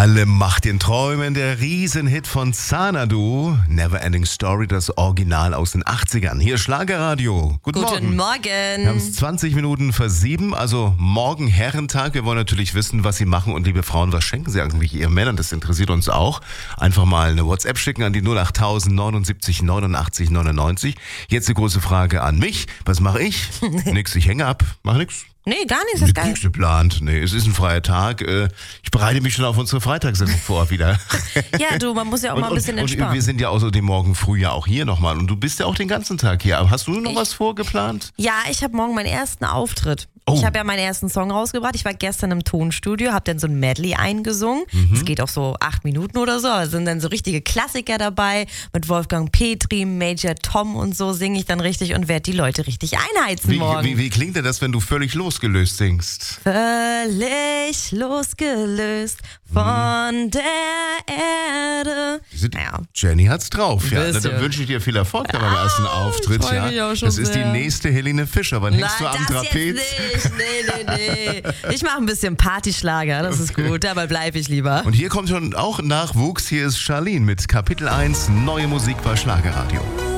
Alle Macht den Träumen, der Riesenhit von Xanadu, Neverending Story, das Original aus den 80ern. Hier Schlagerradio. Guten Morgen. Wir haben es 20 Minuten vor 7, also morgen Herrentag. Wir wollen natürlich wissen, was Sie machen und liebe Frauen, was schenken Sie eigentlich Ihren Männern? Das interessiert uns auch. Einfach mal eine WhatsApp schicken an die 08000 79 89 99. Jetzt die große Frage an mich. Was mache ich? Nix, ich hänge ab. Mach nix. Nee, gar nichts, ist geil. Nichts geplant. Nee, es ist ein freier Tag. Ich bereite mich schon auf unsere Freitagssendung vor wieder. Ja, du, man muss ja auch mal ein bisschen entspannen. Und wir sind ja außerdem morgen früh ja auch hier nochmal. Und du bist ja auch den ganzen Tag hier. Aber hast du noch was vorgeplant? Ja, ich habe morgen meinen ersten Auftritt. Oh. Ich habe ja meinen ersten Song rausgebracht. Ich war gestern im Tonstudio, habe dann so ein Medley eingesungen. Es geht auch so 8 Minuten oder so. Da sind dann so richtige Klassiker dabei. Mit Wolfgang Petri, Major Tom und so singe ich dann richtig und werde die Leute richtig einheizen morgen. Wie klingt denn das, wenn du völlig losgelöst singst? Völlig losgelöst von der Erde. Jenny hat's drauf. Ja, Bisschen. dann wünsche ich dir viel Erfolg beim ersten Auftritt. ich freu mich auch schon Das ist die sehr. nächste Helene Fischer. Wann hängst du am Trapez? Nee. Ich mache ein bisschen Partyschlager, das ist gut. Dabei bleibe ich lieber. Und hier kommt schon auch Nachwuchs. Hier ist Charlene mit Kapitel 1, neue Musik bei Schlagerradio.